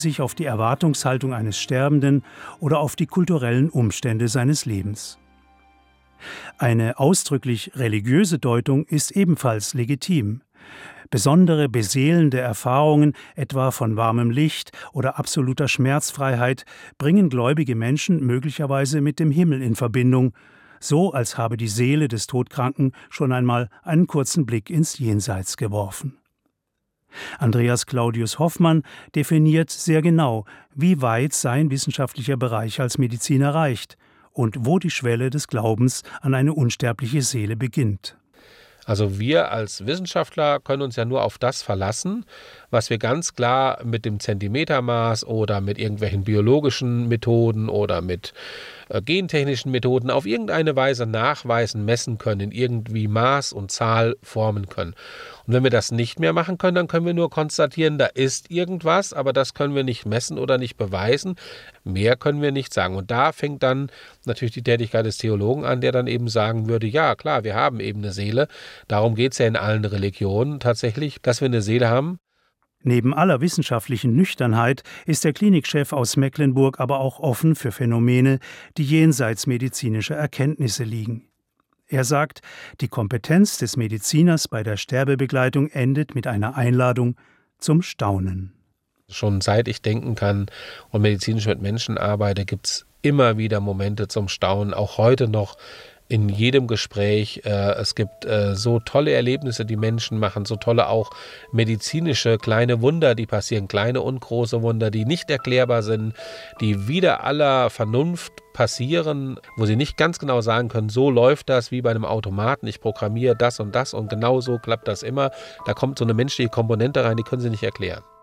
sich auf die Erwartungshaltung eines Sterbenden oder auf die kulturellen Umstände seines Lebens. Eine ausdrücklich religiöse Deutung ist ebenfalls legitim. Besondere beseelende Erfahrungen, etwa von warmem Licht oder absoluter Schmerzfreiheit, bringen gläubige Menschen möglicherweise mit dem Himmel in Verbindung, so als habe die Seele des Todkranken schon einmal einen kurzen Blick ins Jenseits geworfen. Andreas Claudius Hoffmann definiert sehr genau, wie weit sein wissenschaftlicher Bereich als Mediziner reicht und wo die Schwelle des Glaubens an eine unsterbliche Seele beginnt. Also wir als Wissenschaftler können uns ja nur auf das verlassen, was wir ganz klar mit dem Zentimetermaß oder mit irgendwelchen biologischen Methoden oder mit gentechnischen Methoden auf irgendeine Weise nachweisen, messen können, irgendwie Maß und Zahl formen können. Und wenn wir das nicht mehr machen können, dann können wir nur konstatieren, da ist irgendwas, aber das können wir nicht messen oder nicht beweisen. Mehr können wir nicht sagen. Und da fängt dann natürlich die Tätigkeit des Theologen an, der dann eben sagen würde, ja klar, wir haben eben eine Seele. Darum geht es ja in allen Religionen tatsächlich, dass wir eine Seele haben. Neben aller wissenschaftlichen Nüchternheit ist der Klinikchef aus Mecklenburg aber auch offen für Phänomene, die jenseits medizinischer Erkenntnisse liegen. Er sagt, die Kompetenz des Mediziners bei der Sterbebegleitung endet mit einer Einladung zum Staunen. Schon seit ich denken kann und medizinisch mit Menschen arbeite, gibt es immer wieder Momente zum Staunen, auch heute noch. In jedem Gespräch. Es gibt so tolle Erlebnisse, die Menschen machen, so tolle auch medizinische kleine Wunder, die passieren, kleine und große Wunder, die nicht erklärbar sind, die wider aller Vernunft passieren, wo sie nicht ganz genau sagen können, so läuft das wie bei einem Automaten, ich programmiere das und genau so klappt das immer. Da kommt so eine menschliche Komponente rein, die können sie nicht erklären.